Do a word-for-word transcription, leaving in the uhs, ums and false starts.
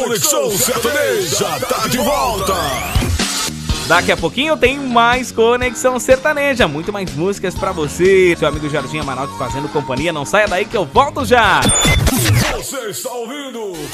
Conexão Sertaneja tá de volta. Daqui a pouquinho tem mais Conexão Sertaneja, muito mais músicas pra você. Seu amigo Jorginho Amaral fazendo companhia, não saia daí que eu volto já. Você está ouvindo